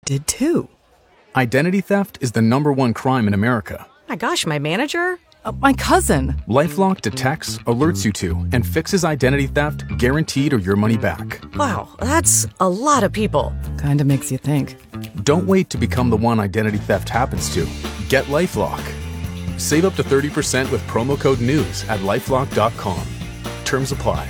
did too. Identity theft is the #1 crime in America. My gosh, my manager? My cousin. LifeLock detects, alerts you to, and fixes identity theft guaranteed or your money back. Wow, that's a lot of people. Kinda makes you think. Don't wait to become the one identity theft happens to. Get LifeLock. Save up to 30% with promo code NEWS at LifeLock.com. Terms apply.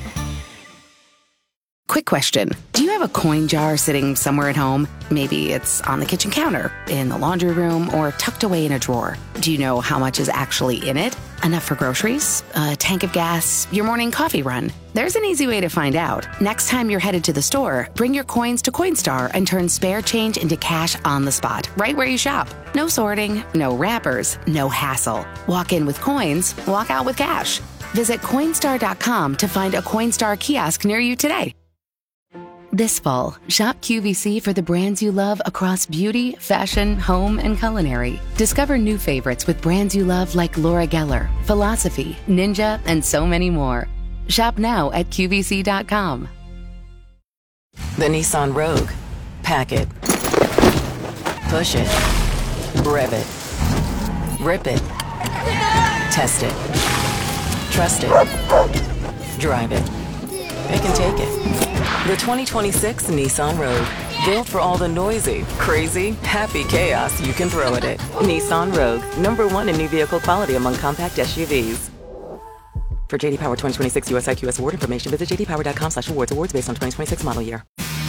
Quick question. Do you have a coin jar sitting somewhere at home? Maybe it's on the kitchen counter, in the laundry room, or tucked away in a drawer. Do you know how much is actually in it? Enough for groceries? A tank of gas? Your morning coffee run? There's an easy way to find out. Next time you're headed to the store, bring your coins to Coinstar and turn spare change into cash on the spot, right where you shop. No sorting, no wrappers, no hassle. Walk in with coins, walk out with cash. Visit Coinstar.com to find a Coinstar kiosk near you today. This fall, shop QVC for the brands you love across beauty, fashion, home, and culinary. Discover new favorites with brands you love like Laura Geller, Philosophy, Ninja, and so many more. Shop now at QVC.com. The Nissan Rogue. Pack it. Push it. Rev it. Rip it. Test it. Trust it. Drive it. Pick and take it. The 2026 Nissan Rogue. Built for all the noisy, crazy, happy chaos you can throw at it. Nissan Rogue. #1 in new vehicle quality among compact SUVs. For JD Power 2026 US IQS award information, visit jdpower.com/awards. Awards based on 2026 model year.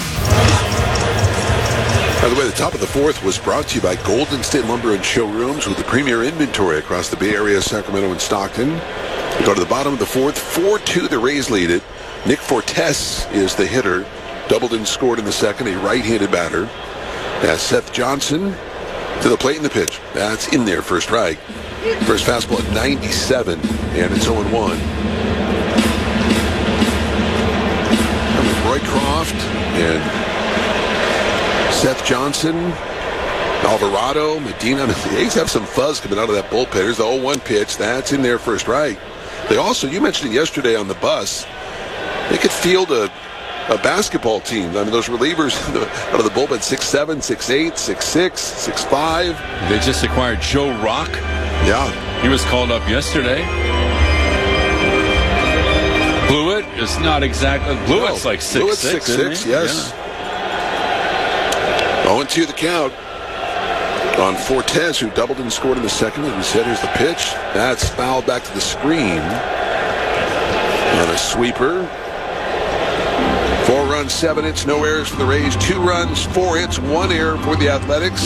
By the way, the top of the fourth was brought to you by Golden State Lumber and Showrooms with the premier inventory across the Bay Area, Sacramento, and Stockton. We go to the bottom of the fourth, 4-2, the Rays lead it. Nick Fortes is the hitter. Doubled and scored in the second, a right-handed batter. As Seth Johnson to the plate in the pitch. That's in there for a strike. First fastball at 97, and it's 0-1. Roycroft and Seth Johnson, Alvarado, Medina. The A's have some fuzz coming out of that bullpen. There's the 0-1 pitch. That's in there for a strike. They also, you mentioned it yesterday on the bus, they could field a basketball team. I mean, those relievers out of the bullpen, 6'7", 6'8", 6'6", 6'5". They just acquired Joe Rock. Yeah. He was called up yesterday. Blewett is not exactly. Blewett's like 6'6". Blewett's 6'6", yes. Yeah. 0-2 the count on Fortes, who doubled and scored in the second. As we said, here's the pitch. That's fouled back to the screen. And a sweeper. 4 runs, 7 hits, no errors for the Rays. 2 runs, 4 hits, 1 error for the Athletics.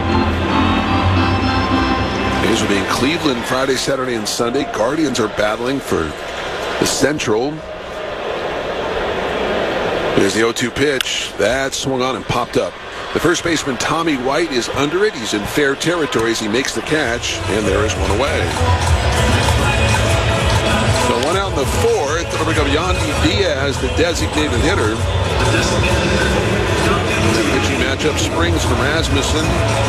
Rays will be in Cleveland Friday, Saturday, and Sunday. Guardians are battling for the Central. There's the 0-2 pitch. That swung on and popped up. The first baseman, Tommy White, is under it. He's in fair territory as he makes the catch, and there is one away. So 1 out in the fourth. It'll bring up Yandy Diaz, the designated hitter. The pitching matchup springs from Rasmussen.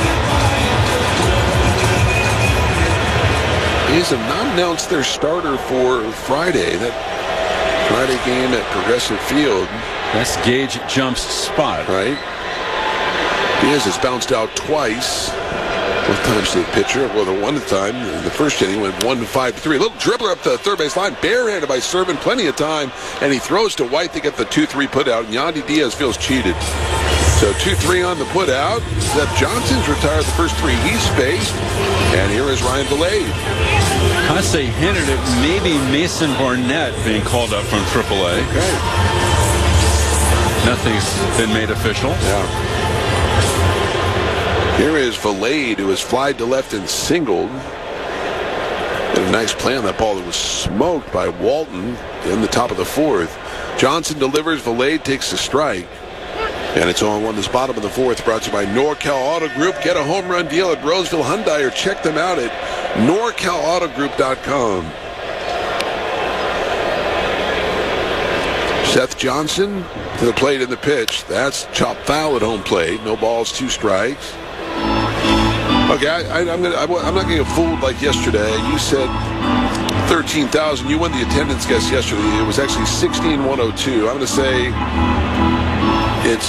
A's have not announced their starter for Friday. That Friday game at Progressive Field. That's Gage Jump's spot. Right. Diaz has bounced out twice. Both times to the pitcher. Well, the one time, the first inning went 1-5-3. A little dribbler up the third base line, barehanded by Servant, plenty of time, and he throws to White to get the 2-3 put out. And Yandy Diaz feels cheated. So 2-3 on the put out. Seth Johnson's retired the first 3 he's faced. And here is Ryan Vilade. Kase hinted at maybe Mason Barnett being called up from AAA. Okay. Nothing's been made official. Yeah. Here is Vilade, who has flied to left and singled. And a nice play on that ball that was smoked by Walton in the top of the fourth. Johnson delivers. Vilade takes the strike. And it's 0-1 this bottom of the fourth, brought to you by NorCal Auto Group. Get a home run deal at Roseville Hyundai or check them out at NorCalAutoGroup.com. Seth Johnson to the plate in the pitch. That's chopped foul at home plate. No balls, 2 strikes. Okay, I'm not getting fooled like yesterday. You said 13,000. You won the attendance guess yesterday. It was actually 16,102. I'm going to say It's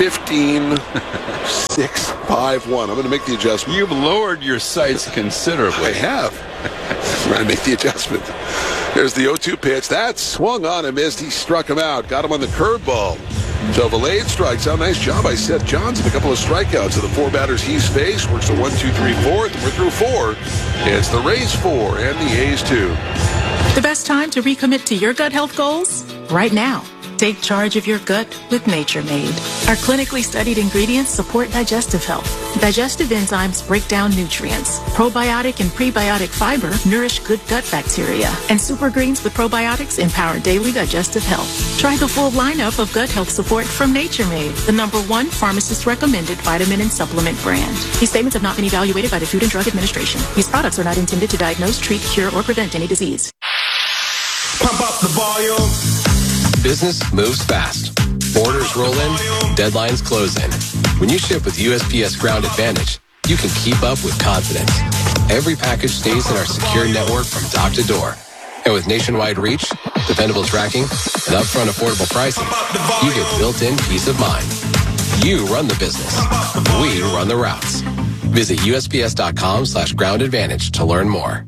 15-6-5-1. I'm going to make the adjustment. You've lowered your sights considerably. I have. Trying to make the adjustment. There's the 0-2 pitch. That swung on and missed. He struck him out. Got him on the curveball. So Valade strikes out. Nice job by Seth Johnson. A couple of strikeouts of the 4 batters he's faced. Works a 1-2-3-4. And we're through 4. It's the Rays 4 and the A's 2. The best time to recommit to your gut health goals? Right now. Take charge of your gut with Nature Made. Our clinically studied ingredients support digestive health. Digestive enzymes break down nutrients. Probiotic and prebiotic fiber nourish good gut bacteria. And super greens with probiotics empower daily digestive health. Try the full lineup of gut health support from Nature Made, the #1 pharmacist-recommended vitamin and supplement brand. These statements have not been evaluated by the Food and Drug Administration. These products are not intended to diagnose, treat, cure, or prevent any disease. Pump up the volume. Business moves fast. Orders roll in, deadlines close in. When you ship with USPS Ground Advantage, you can keep up with confidence. Every package stays in our secure network from dock to door. And with nationwide reach, dependable tracking, and upfront affordable pricing, you get built-in peace of mind. You run the business. We run the routes. Visit USPS.com/Ground Advantage to learn more.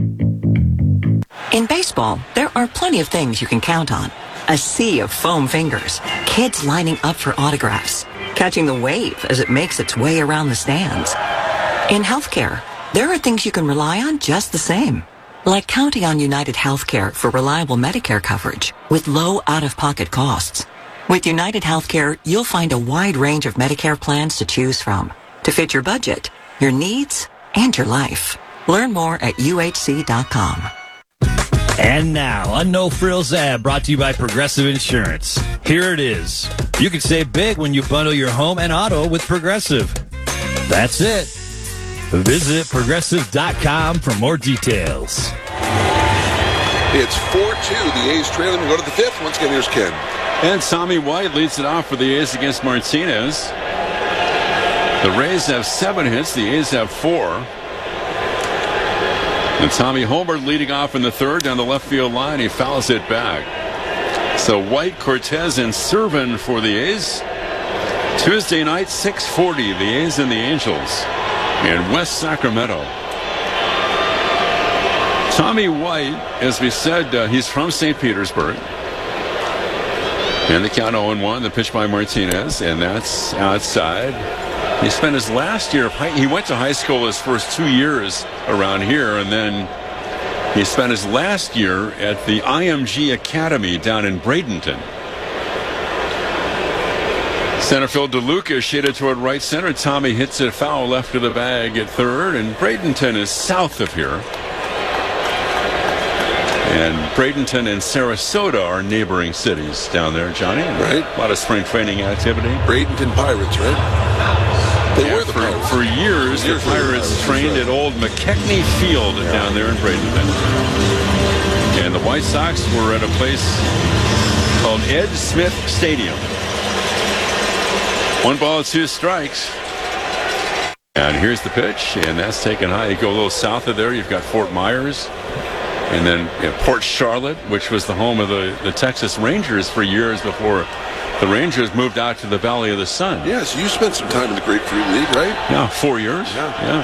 In baseball, there are plenty of things you can count on. A sea of foam fingers, kids lining up for autographs, catching the wave as it makes its way around the stands. In healthcare, there are things you can rely on just the same, like counting on United Healthcare for reliable Medicare coverage with low out-of-pocket costs. With United Healthcare, you'll find a wide range of Medicare plans to choose from to fit your budget, your needs, and your life. Learn more at UHC.com. And now, a no-frills ad brought to you by Progressive Insurance. Here it is. You can save big when you bundle your home and auto with Progressive. That's it. Visit Progressive.com for more details. It's 4-2. The A's trailing. We go to the 5th. Once again, here's Ken. And Tommy White leads it off for the A's against Martinez. The Rays have 7 hits. The A's have 4. And Tommy Homer leading off in the 3rd down the left field line. He fouls it back. So White, Cortez, and Servin for the A's. Tuesday night, 6:40. The A's and the Angels in West Sacramento. Tommy White, as we said, he's from St. Petersburg. And the count 0-1. The pitch by Martinez, and that's outside. He spent his last year, he went to high school his first 2 years around here, and then he spent his last year at the IMG Academy down in Bradenton. Center field DeLuca shaded toward right center. Tommy hits it foul left of the bag at 3rd, and Bradenton is south of here. And Bradenton and Sarasota are neighboring cities down there, Johnny. Right. A lot of spring training activity. Bradenton Pirates, right? They were the Pirates. For years, the Pirates trained at old McKechnie Field down there in Bradenton. And the White Sox were at a place called Ed Smith Stadium. 1-2 strikes. And here's the pitch, and that's taken high. You go a little south of there, you've got Fort Myers. And then Port Charlotte, which was the home of the Texas Rangers for years before the Rangers moved out to the Valley of the Sun. Yes, you spent some time in the Grapefruit League, right? Yeah, 4 years. Yeah.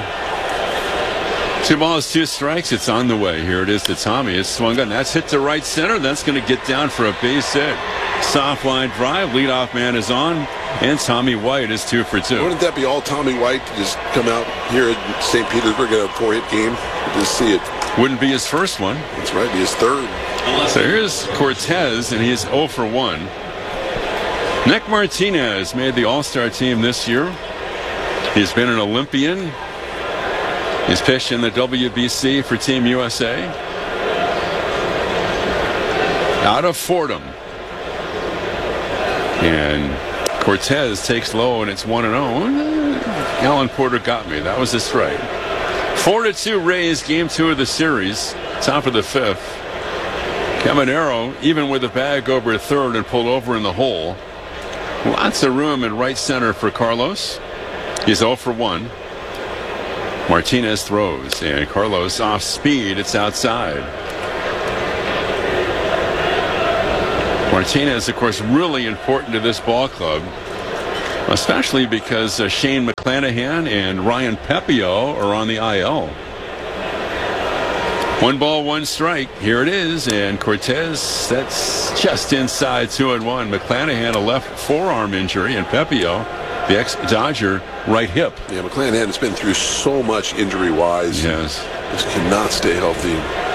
2-2 strikes. It's on the way. Here it is to Tommy. It's swung on. That's hit to right center. That's going to get down for a base hit. Soft line drive. Leadoff man is on. And Tommy White is 2 for 2. Wouldn't that be all Tommy White to just come out here at St. Petersburg at a 4-hit game? Just see it. Wouldn't be his first one. That's right. Be his 3rd. So here's Cortez, and he's 0 for 1. Nick Martinez made the All-Star team this year. He's been an Olympian. He's pitched in the WBC for Team USA. Out of Fordham. And Cortez takes low, and it's 1-0. Alan Porter got me. That was a strike. 4-2 Rays, game 2 of the series. Top of the 5th. Caminero, even with the bag over 3rd and pulled over in the hole. Lots of room in right center for Carlos. He's 0 for 1. Martinez throws, and Carlos off speed. It's outside. Martinez, of course, really important to this ball club. Especially because Shane McClanahan and Ryan Pepio are on the IL. 1 ball, 1 strike. Here it is, and Cortez, that's just inside 2-1. McClanahan, a left forearm injury, and Pepio, the ex-Dodger, right hip. Yeah, McClanahan has been through so much injury-wise. Yes. Just cannot stay healthy.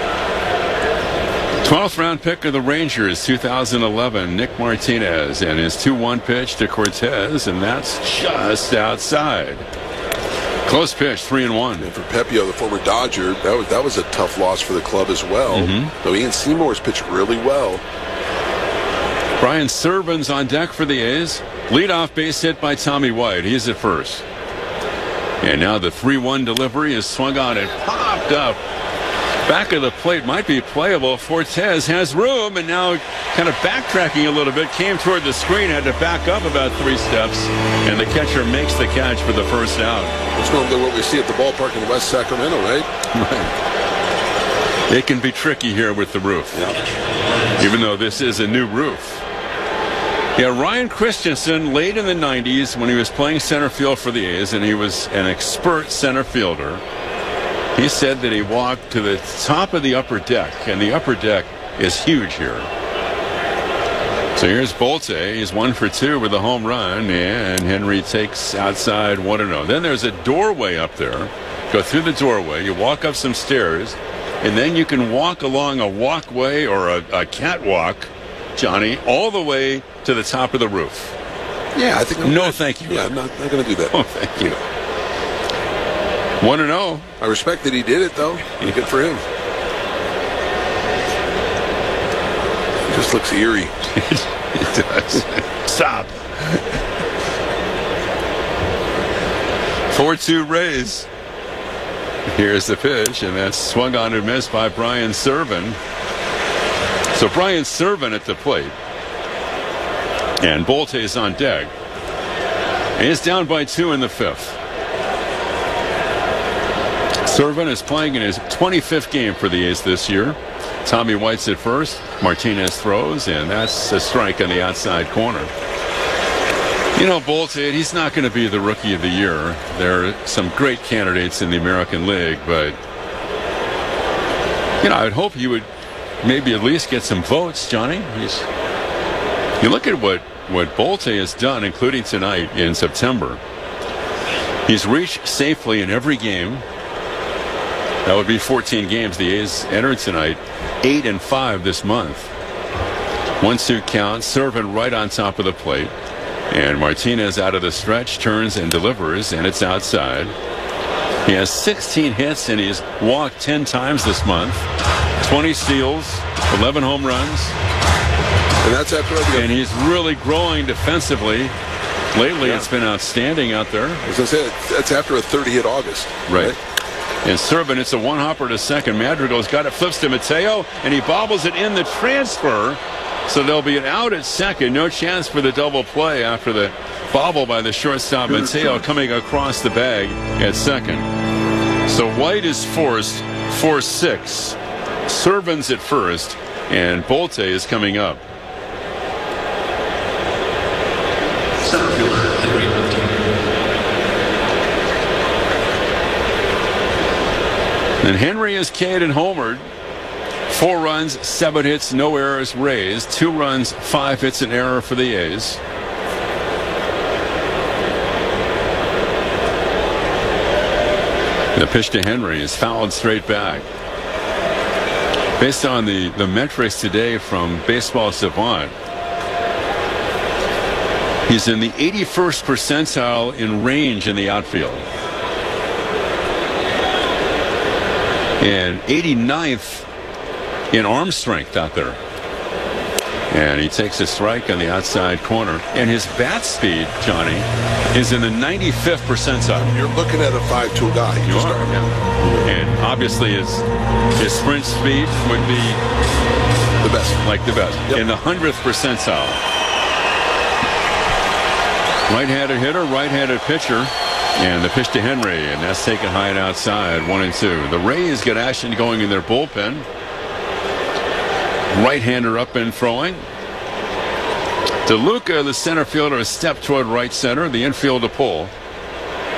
12th round pick of the Rangers, 2011, Nick Martinez, and his 2-1 pitch to Cortez, and that's just outside. Close pitch, 3-1. And for Pepio, the former Dodger, that was a tough loss for the club as well. Though Ian Seymour's pitched really well. Brian Servin's on deck for the A's. Leadoff base hit by Tommy White. He's at first. And now the 3-1 delivery is swung on and popped up. Back of the plate might be playable. Fortes has room, and now kind of backtracking a little bit. Came toward the screen, had to back up about 3 steps, and the catcher makes the catch for the first out. That's normally what we see at the ballpark in West Sacramento, right? Right. It can be tricky here with the roof. Yeah. Even though this is a new roof. Yeah, Ryan Christensen, late in the 90s when he was playing center field for the A's, and he was an expert center fielder. He said that he walked to the top of the upper deck, and the upper deck is huge here. So here's Bolte. He's 1 for 2 with a home run, and Henry takes outside 1-0. Then there's a doorway up there. Go through the doorway, you walk up some stairs, and then you can walk along a walkway or a catwalk, Johnny, all the way to the top of the roof. Yeah, I think thank you. Yeah, I'm not going to do that. Oh, thank you. 1-0. I respect that he did it, though. Good for him. It just looks eerie. It does. Stop. 4-2 Rays. Here's the pitch, and that's swung on and missed by Brian Serven. So Brian Serven at the plate. And Bolte's on deck. And he's down by 2 in the 5th. Serven is playing in his 25th game for the A's this year. Tommy White's at first. Martinez throws, and that's a strike on the outside corner. You know, Bolte, he's not going to be the Rookie of the Year. There are some great candidates in the American League, but, you know, I would hope he would maybe at least get some votes, Johnny. You look at what Bolte has done, including tonight in September. He's reached safely in every game. That would be 14 games the A's entered tonight. 8-5 this month. 1-2 count. Serven right on top of the plate. And Martinez out of the stretch, turns and delivers, and it's outside. He has 16 hits, and he's walked 10 times this month. 20 steals, 11 home runs. And that's after and he's really growing defensively. Lately, It's been outstanding out there. I was going to say, that's after a 30-hit August. Right. And Serven, it's a one-hopper to second. Madrigal's got it, flips to Mateo, and he bobbles it in the transfer. So there'll be an out at second. No chance for the double play after the bobble by the shortstop Mateo coming across the bag at second. So White is forced 4-6. Serven's at first, and Bolte is coming up. And Henry is K'd and homered. 4 runs, 7 hits, no errors, Rays. 2 runs, 5 hits, and error for the A's. The pitch to Henry is fouled straight back. Based on the metrics today from Baseball Savant, he's in the 81st percentile in range in the outfield. And 89th in arm strength out there. And he takes a strike on the outside corner. And his bat speed, Johnny, is in the 95th percentile. You're looking at a 5-tool guy. You are, yeah. And obviously his sprint speed would be the best. Like the best. Yep. In the 100th percentile. Right-handed hitter, right-handed pitcher. And the pitch to Henry, and that's taken high and outside, 1-2. The Rays get action going in their bullpen. Right-hander up and throwing. DeLuca, the center fielder, a step toward right center. The infield to pull.